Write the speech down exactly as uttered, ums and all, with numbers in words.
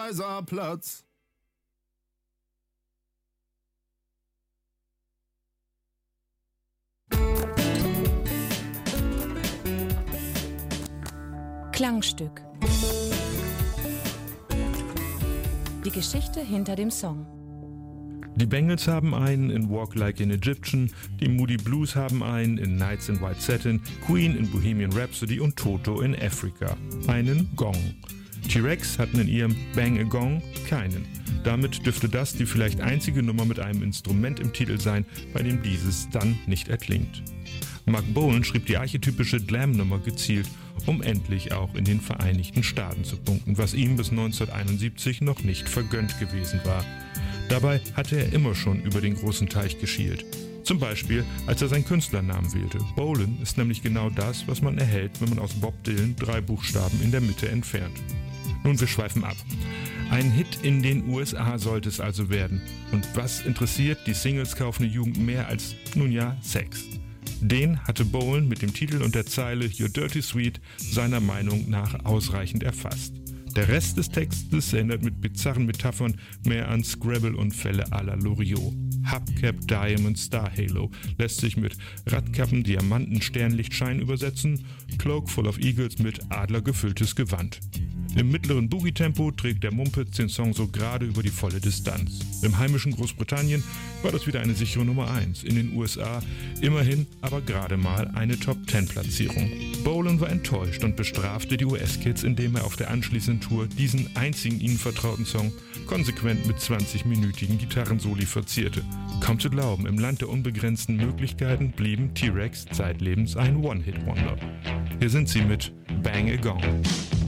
Kaiserplatz. Klangstück. Die Geschichte hinter dem Song. Die Bengals haben einen in Walk Like an Egyptian, die Moody Blues haben einen in Nights in White Satin, Queen in Bohemian Rhapsody und Toto in Africa. Einen Gong. T-Rex hatten in ihrem Bang a Gong keinen. Damit dürfte das die vielleicht einzige Nummer mit einem Instrument im Titel sein, bei dem dieses dann nicht erklingt. Mark Bolan schrieb die archetypische Glam-Nummer gezielt, um endlich auch in den Vereinigten Staaten zu punkten, was ihm bis neunzehnhunderteinundsiebzig noch nicht vergönnt gewesen war. Dabei hatte er immer schon über den großen Teich geschielt. Zum Beispiel, als er seinen Künstlernamen wählte. Bolan ist nämlich genau das, was man erhält, wenn man aus Bob Dylan drei Buchstaben in der Mitte entfernt. Nun, wir schweifen ab. Ein Hit in den U S A sollte es also werden. Und was interessiert die Singles kaufende Jugend mehr als, nun ja, Sex? Den hatte Bolan mit dem Titel und der Zeile You're Dirty Sweet seiner Meinung nach ausreichend erfasst. Der Rest des Textes erinnert mit bizarren Metaphern mehr an Scrabble-Unfälle à la Loriot. Hubcap, Diamond, Star Halo lässt sich mit Radkappen, Diamanten, Sternlichtschein übersetzen, Cloak full of Eagles mit Adler gefülltes Gewand. Im mittleren Boogie-Tempo trägt der Mumpitz den Song so gerade über die volle Distanz. Im heimischen Großbritannien war das wieder eine sichere Nummer eins. In den U S A immerhin aber gerade mal eine Top-Zehn-Platzierung. Bolan war enttäuscht und bestrafte die U S-Kids, indem er auf der anschließenden Tour diesen einzigen ihnen vertrauten Song konsequent mit zwanzig-minütigen Gitarrensoli verzierte. Kaum zu glauben, im Land der unbegrenzten Möglichkeiten blieben T-Rex zeitlebens ein One-Hit-Wonder. Hier sind sie mit Bang a Gong.